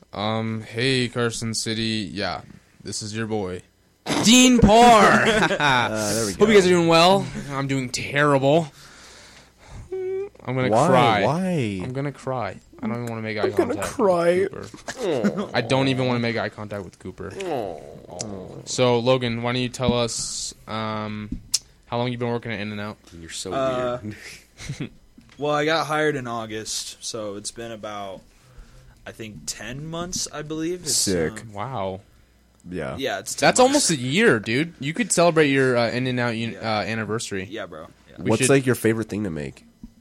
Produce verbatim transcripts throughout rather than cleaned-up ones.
Um, hey, Carson City. Yeah, this is your boy, Dean Parr. uh, there we go. Hope you guys are doing well. I'm doing terrible. I'm gonna Why? cry. Why? I'm gonna cry. I don't even want to make eye I'm contact. gonna cry. With Cooper. I don't even want to make eye contact with Cooper. So, Logan, why don't you tell us um, how long you've been working at In-N-Out? You're so Uh, weird. Well, I got hired in August, so it's been about, I think, ten months, I believe. It's, Sick. um, Wow. Yeah. yeah, it's ten That's months. almost a year, dude. You could celebrate your uh, In-N-Out un- Yeah. uh, anniversary. Yeah, bro. Yeah. We What's should- like your favorite thing to make?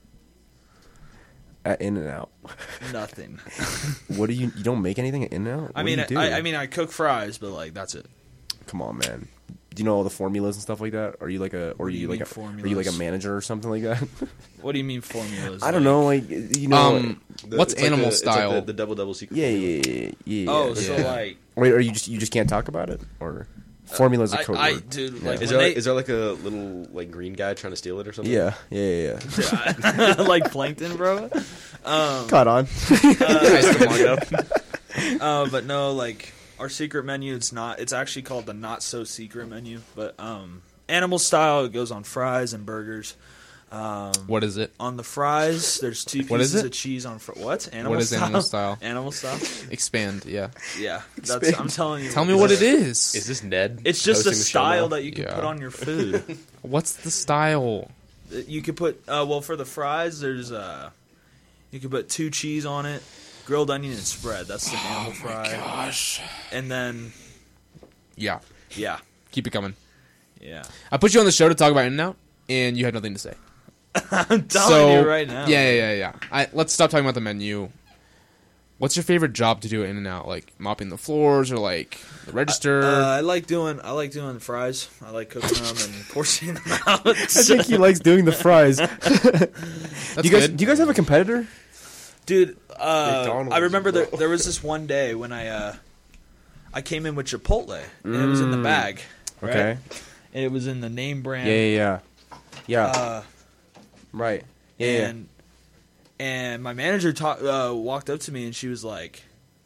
At In-N-Out. Nothing. What do you? You don't make anything at In-N-Out? I What mean, do you do? I, I mean, I cook fries, but like that's it. Come on, man. Do you know all the formulas and stuff like that? Are you like a, or What are do you, you like mean a, are you like a formulas? manager or something like that? What do you mean formulas? I don't know, like you know. Um, The- what's it's like animal the, style? It's like the, the double double secret. yeah, yeah, yeah, yeah. yeah Oh, yeah. so Yeah. like, Wait, are you just you just can't talk about it, or formulas a I, code I word? dude, Yeah. like Is when there they, is there like a little like green guy trying to steal it or something? Yeah, yeah, yeah. yeah. like plankton, bro. Um, Caught on. Guys, come on up. uh, but no, like our secret menu, it's not. It's actually called the not so secret menu. But um, animal style, it goes on fries and burgers. Um, What is it? on the fries, there's two What is pieces it? of cheese on fr- what? Animal What is style? animal style? Animal style. Expand, yeah. Yeah, that's. Expand. I'm telling you. Tell me what it is. Is this Ned? It's just a hosting the show style now? that you can Yeah. put on your food. What's the style? You could put uh, well for the fries. There's uh, you could put two cheese on it, grilled onion and spread. That's the animal fry. Gosh. And then Yeah. yeah, Keep it coming. yeah. I put you on the show to talk about In-N-Out, and you had nothing to say. I'm telling so, you right now. Yeah, yeah, yeah, yeah. I, let's stop talking about the menu. What's your favorite job to do at In-N-Out? Like mopping the floors or like the register? Uh, I like doing I like doing fries. I like cooking them and portioning them out. I think he likes doing the fries. That's do you guys good. do you guys have a competitor? Dude, uh, McDonald's, I remember there, bro. there was this one day when I uh, I came in with Chipotle and it was in the Mm. bag. Right? Okay. And it was in the name brand. Yeah, yeah, yeah. Yeah. Uh, right. Yeah, yeah. and and my manager ta- uh, walked up to me and she was like,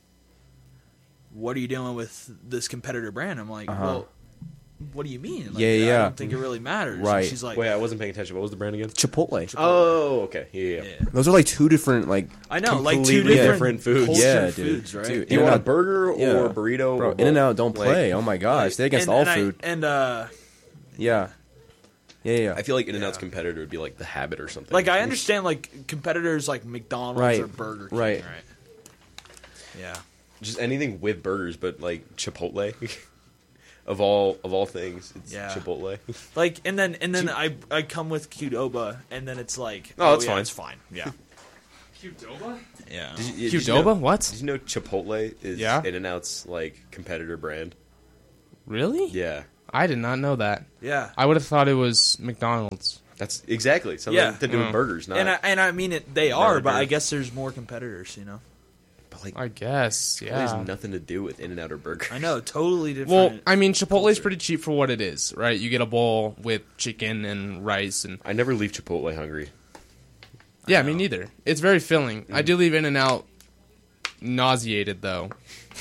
"What are you doing with this competitor brand?" I'm like, Uh-huh. "Well, what do you mean? Like, Yeah, I yeah. don't think it really matters." And Right. she's like, Wait, I wasn't paying attention. What was the brand again? Chipotle. Oh, okay. Yeah, yeah. yeah. Those are like two different like. I know, like two Completely different, different foods. cultured Yeah, dude. foods, right? Dude, Do you want a In-N-Out- burger yeah. or a burrito? Bro, or In and Out both? don't Like, play. Oh my gosh, they're against and, all and I- food. and uh, Yeah. Yeah, yeah. I feel like In-N-Out's Yeah. competitor would be like The Habit or something. like I understand like competitors like McDonald's Right, or Burger King, right. right? Yeah. just anything with burgers, but like Chipotle. Of all of all things, it's Yeah. Chipotle. Like and then and then I I come with Qdoba and then it's like Oh, that's yeah, fine. it's fine. Yeah. Qdoba? Yeah. Did you, did you Qdoba? know, What? Did you know Chipotle is Yeah? In-N-Out's like competitor brand? Really? Yeah, I did not know that. Yeah. I would have thought it was McDonald's. that's exactly something Yeah. to do with Mm. burgers, not. And I and I mean it they are, but Burger. I guess there's more competitors, you know. but like, I guess, it yeah. has nothing to do with In-N-Out or burgers. I know, totally different. Well, I mean, Chipotle's culture. pretty cheap for what it is, right? You get a bowl with chicken and rice, and I never leave Chipotle hungry. yeah, know. me neither. It's very filling. I do leave In-N-Out nauseated though.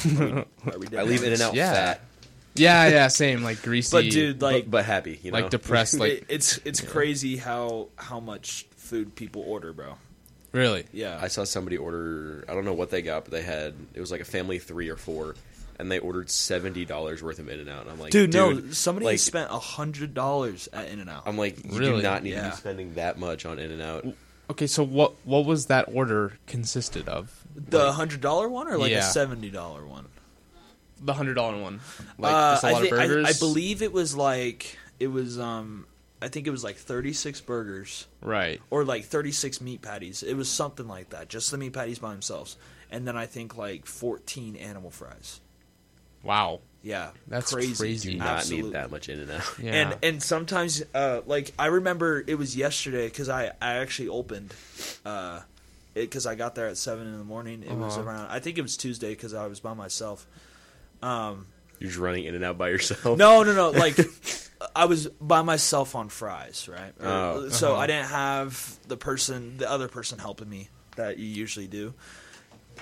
I leave In-N-Out Yeah. fat, Yeah, yeah, same. Like greasy, But dude, like but, but happy. You know, like depressed. Like it, it's it's crazy how how much food people order, bro. really. Yeah. I saw somebody order. I don't know what they got, but they had it was like a family of three or four, and they ordered seventy dollars worth of In-N-Out. And I'm like, Dude, dude, no, somebody like, spent a hundred dollars at In-N-Out. I'm like, you Really? do not need to Yeah. be spending that much on In-N-Out. Okay, so what what was that order consisted of? The hundred dollar one or like Yeah. a seventy dollar one? The hundred dollar one, like Uh, just a I, lot thi- of burgers. I, I believe it was like it was um I think it was like thirty six burgers Right. or like thirty six meat patties. It was something like that, just the meat patties by themselves, and then I think like fourteen animal fries. Wow. Yeah, That's crazy. crazy. Do not Absolutely. need that much In-N-Out. Yeah. And and sometimes, uh, like I remember it was yesterday because I, I actually opened, uh, because I got there at seven in the morning. It was Uh-huh. around I think it was Tuesday because I was by myself. Um, You're just running In-N-Out by yourself. no, no, no. Like I was by myself on fries, right? Or- Oh. So Uh-huh. I didn't have the person, the other person helping me that you usually do.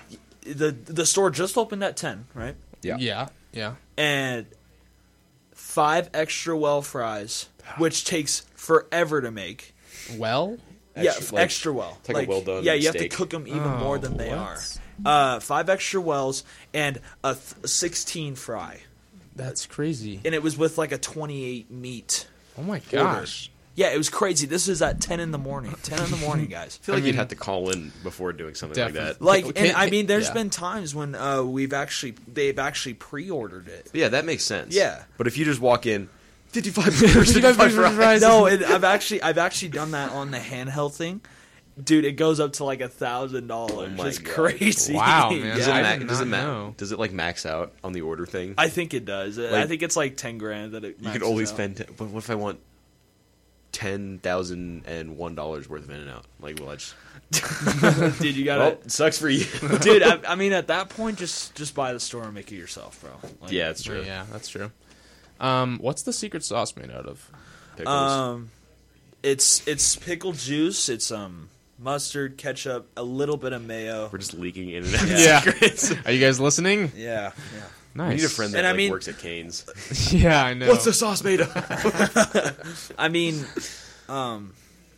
the the store just opened at ten, right? Yeah. Yeah. Yeah. And five extra well fries, which takes forever to make. Well, yeah, Extra- f- like- extra well. like a well done Yeah, you have steak. to cook them even Oh, more than they what? are. Uh, five extra wells and a th- sixteen fry, that's crazy. and it was with like a twenty-eight meat. Oh my gosh. Yeah, it was crazy. This is at ten in the morning. ten in the morning, guys. I feel like I you'd mean- have to call in before doing something Definitely. like that. Like, Can- and I can- mean, there's yeah. been times when uh, we've actually they've actually pre-ordered it. But yeah, that makes sense. Yeah. But if you just walk in, fifty-five burgers, fifty-five fries. No, it, I've actually I've actually done that on the handheld thing, dude. It goes up to like a thousand dollars. my It's God. crazy. Wow, man. Does Yeah. it, I ma- did does, it not ma- know. does it like max out on the order thing? I think it does. I Like- think it's like ten grand that it. you can maxes only out. spend. But what if I want ten thousand and one dollars worth of In and Out? Like, well, I just. dude. You Well, gotta, it sucks for you. dude. I, I mean, at that point, just just buy the store and make it yourself, bro. Like, yeah, it's Oh, true. yeah, that's true. Um, what's the secret sauce made out of? Pickles. Um, it's it's pickle juice. It's um mustard, ketchup, a little bit of mayo. We're just leaking In and Out. Yeah. Are you guys listening? Yeah, yeah. Nice. We need a friend that And I like, mean- works at Cane's. Yeah, I know. the sauce made of? I mean, um,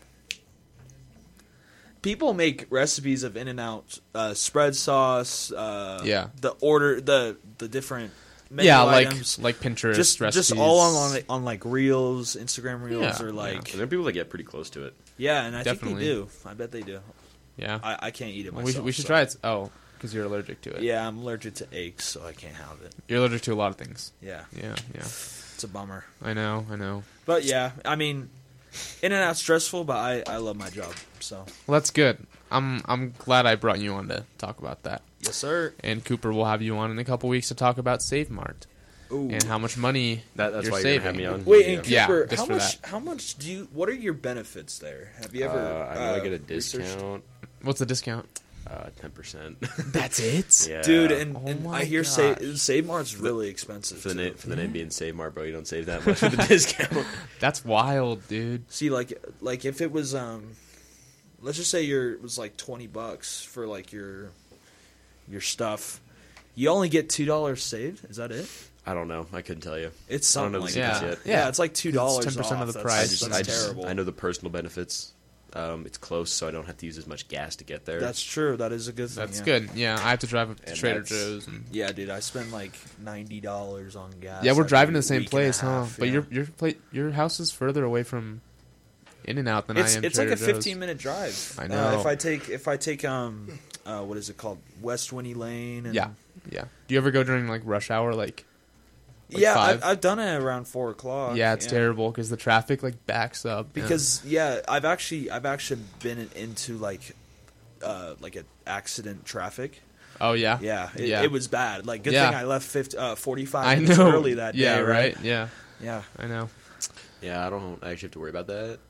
people make recipes of In-N-Out uh, spread sauce. Uh, Yeah. the order, the the different menu yeah, like items. like Pinterest just recipes. just all on on, on like reels, Instagram reels, Yeah, or yeah. like And there are people that get pretty close to it. yeah, and I Definitely. think they do. I bet they do. Yeah. I, I can't eat it Well, myself. we should we should so- try it. Oh, because you're allergic to it. Yeah, I'm allergic to eggs, so I can't have it. You're allergic to a lot of things. Yeah, Yeah, yeah. it's a bummer. I know, I know. But yeah, I mean, in and out stressful, but I, I love my job. So Well, that's good. I'm I'm glad I brought you on to talk about that. yes, sir. And Cooper will have you on in a couple weeks to talk about Save Mart Ooh. and how much money That, that's you're why saving. you're gonna have me on. Wait, and Yeah, Cooper, just how for much? that. How much do you? What are your benefits there? Have you ever? Uh, I know I get a researched- discount, What's the discount? uh, ten percent. That's it. Yeah, dude. And, Oh and my I hear gosh. Save Save Mart's really expensive. for the too. name for the name being Save Mart, bro, you don't save that much with the discount. That's wild, dude. See, like, like if it was, um, let's just say your it was like twenty bucks for like your your stuff, you only get two dollars saved. Is that it? I don't know. I couldn't tell you. It's I don't something know the like secrets that. yet. Yeah, Yeah. it's like two dollars. It's ten percent of the That's, price. I just, That's I just terrible. I know the personal benefits. Um, it's close, so I don't have to use as much gas to get there. That's true. That is a good thing. That's yeah. good. Yeah, I have to drive up to And Trader that's- Joe's. And... Yeah, dude, I spend like ninety dollars on gas. Yeah, we're every driving to the same week and a place, huh? half, But yeah. your your pla- your house is further away from In and Out than it's I am. it's Trader like a Joe's. fifteen minute drive. I Uh, know. if I take if I take um uh, what is it called, West Winnie Lane? And, Yeah, yeah. Do you ever go during like rush hour? Like, like yeah, five? I've, I've done it around four o'clock. yeah, it's terrible because the traffic like backs up. and- Because yeah, I've actually I've actually been in- into like uh like an accident traffic. oh yeah, Yeah, it, Yeah. it was bad. Like good Yeah. thing I left fifty, uh, forty-five I minutes know. early that yeah, day. right. Yeah, Yeah, I know. yeah, I don't actually have to worry about that.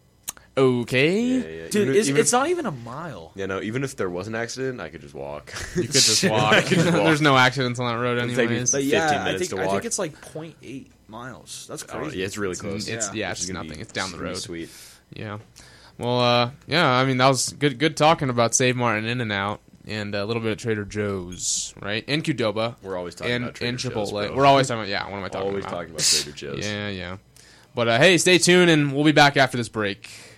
Okay, Yeah, yeah. dude, Even- it's, even it's not even a mile. if, yeah, no. Even if there was an accident, I could just walk. you could just walk. I could just walk. There's no accidents on that road It'll take me anyways. But fifteen yeah, I minutes think to I think walk. it's like zero point eight miles. That's Oh, crazy. yeah, it's really close. It's Yeah. yeah, Which it's is gonna nothing. be- It's down the gonna be road. Sweet. Yeah. Well, uh, yeah. I mean, that was good. Good talking about Save Mart and In and Out, and a little bit of Trader Joe's, right? And Qdoba, We're always talking and about Trader and Joe's, Chipotle. bro. We're always talking about yeah. What am I talking always about? talking about Trader Joe's. Yeah, yeah. But uh, hey, stay tuned, and we'll be back after this break.